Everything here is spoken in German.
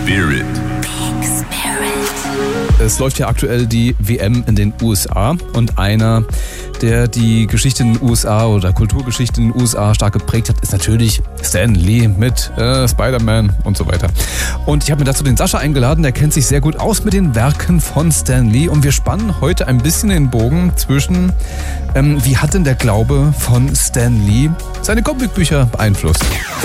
Spirit. Es läuft ja aktuell die WM in den USA und einer, der die Geschichte in den USA oder Kulturgeschichte in den USA stark geprägt hat, ist natürlich Stan Lee mit Spider-Man und so weiter. Und ich habe mir dazu den Sascha eingeladen, der kennt sich sehr gut aus mit den Werken von Stan Lee und wir spannen heute ein bisschen den Bogen zwischen, wie hat denn der Glaube von Stan Lee seine Comicbücher beeinflusst?